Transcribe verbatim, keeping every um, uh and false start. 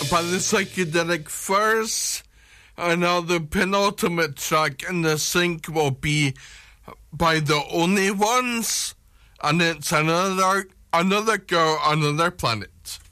by the Psychedelic Furs. And now the penultimate track in the sync will be by The Only Ones, and it's another another girl, another planet.